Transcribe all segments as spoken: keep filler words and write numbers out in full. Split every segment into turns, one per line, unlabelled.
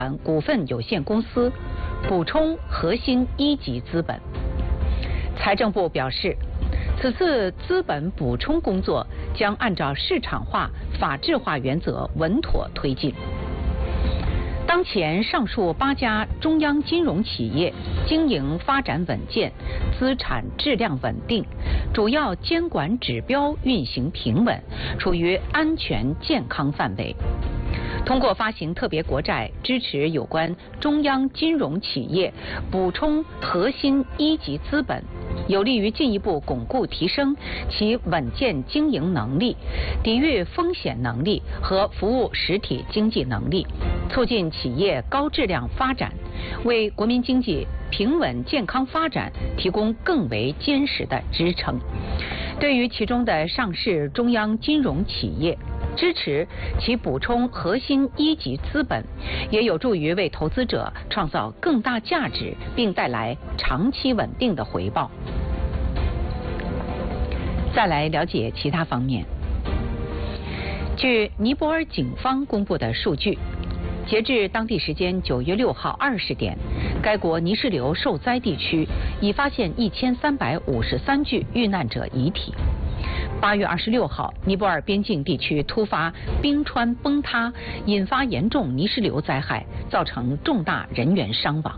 股份有限公司补充核心一级资本。财政部表示，此次资本补充工作将按照市场化、法治化原则稳妥推进。当前上述八家中央金融企业经营发展稳健，资产质量稳定，主要监管指标运行平稳，处于安全健康范围。通过发行特别国债支持有关中央金融企业补充核心一级资本，有利于进一步巩固提升其稳健经营能力、抵御风险能力和服务实体经济能力，促进企业高质量发展，为国民经济平稳健康发展提供更为坚实的支撑。对于其中的上市中央金融企业，支持其补充核心一级资本，也有助于为投资者创造更大价值，并带来长期稳定的回报。再来了解其他方面。据尼泊尔警方公布的数据，截至当地时间九月六号二十点，该国泥石流受灾地区已发现一千三百五十三具遇难者遗体。八月二十六号，尼泊尔边境地区突发冰川崩塌，引发严重泥石流灾害，造成重大人员伤亡。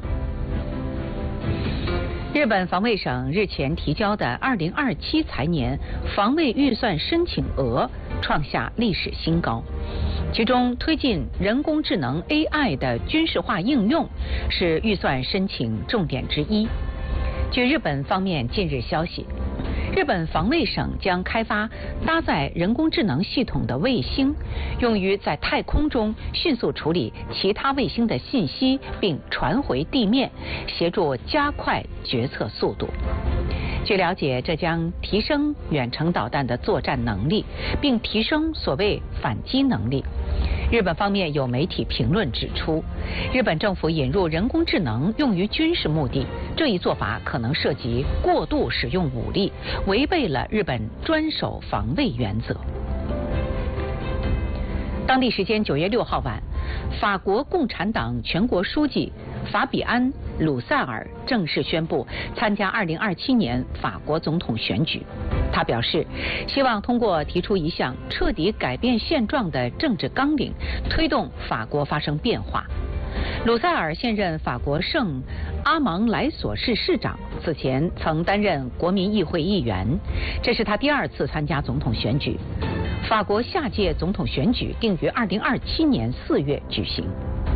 日本防卫省日前提交的二零二七财年防卫预算申请额创下历史新高，其中推进人工智能 A I 的军事化应用是预算申请重点之一。据日本方面近日消息，日本防卫省将开发搭载人工智能系统的卫星，用于在太空中迅速处理其他卫星的信息，并传回地面，协助加快决策速度。据了解，这将提升远程导弹的作战能力，并提升所谓反击能力。日本方面有媒体评论指出，日本政府引入人工智能用于军事目的，这一做法可能涉及过度使用武力，违背了日本专守防卫原则。当地时间九月六号晚，法国共产党全国书记法比安·鲁塞尔正式宣布参加二零二七年法国总统选举。他表示，希望通过提出一项彻底改变现状的政治纲领，推动法国发生变化。鲁塞尔现任法国圣阿芒莱索市市长，此前曾担任国民议会议员，这是他第二次参加总统选举。法国下届总统选举定于二零二七年四月举行。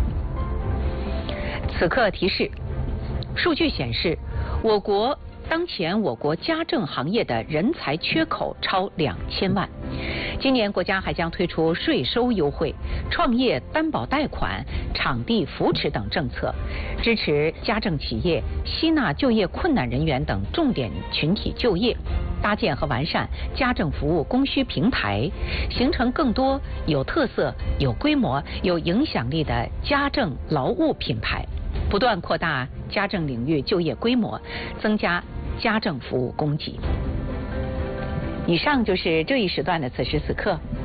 此刻提示，数据显示，我国当前我国家政行业的人才缺口超两千万。今年国家还将推出税收优惠、创业担保贷款、场地扶持等政策，支持家政企业吸纳就业困难人员等重点群体就业，搭建和完善家政服务供需平台，形成更多有特色、有规模、有影响力的家政劳务品牌，不断扩大家政领域就业规模，增加家政服务供给。以上就是这一时段的此时此刻。